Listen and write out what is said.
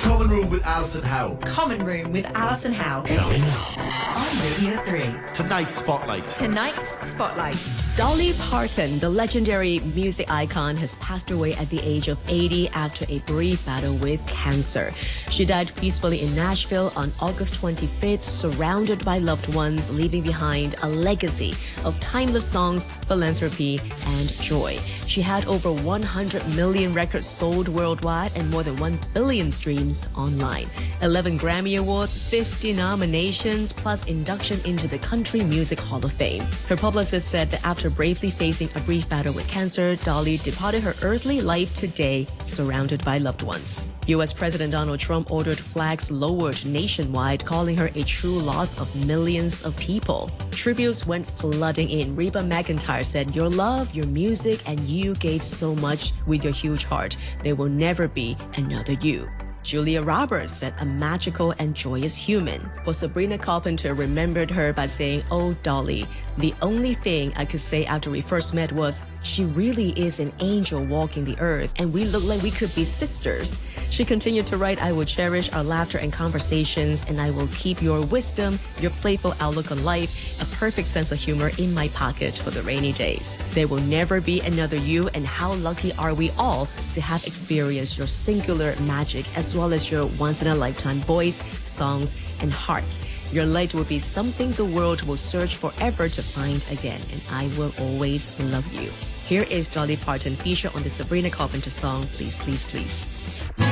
Common Room with Alison Howe. Common Room with Alison Howe. On Radio 3. Tonight's Spotlight. Tonight's Spotlight. Dolly Parton, the legendary music icon, has passed away at the age of 80 after a brief battle with cancer. She died peacefully in Nashville on August 25th, surrounded by loved ones, leaving behind a legacy of timeless songs, philanthropy, and joy. She had over 100 million records sold worldwide and more than 1 billion streams online. 11 Grammy Awards, 50 nominations, plus induction into the Country Music Hall of Fame. Her publicist said that after bravely facing a brief battle with cancer, Dolly departed her earthly life today, surrounded by loved ones. U.S. President Donald Trump ordered flags lowered nationwide, calling her a true loss of millions of people. Tributes went flooding in. Reba McEntire said, "Your love, your music, and you gave so much with your huge heart. There will never be another you." Julia Roberts said, "A magical and joyous human." Well, Sabrina Carpenter remembered her by saying, "Oh, Dolly, the only thing I could say after we first met was, she really is an angel walking the earth, and we look like we could be sisters." She continued to write, "I will cherish our laughter and conversations, and I will keep your wisdom, your playful outlook on life, a perfect sense of humor in my pocket for the rainy days. There will never be another you, and how lucky are we all to have experienced your singular magic as well as your once-in-a-lifetime voice, songs, and heart. Your light will be something the world will search forever to find again, and I will always love you." Here is Dolly Parton featured on the Sabrina Carpenter song, Please, Please, Please.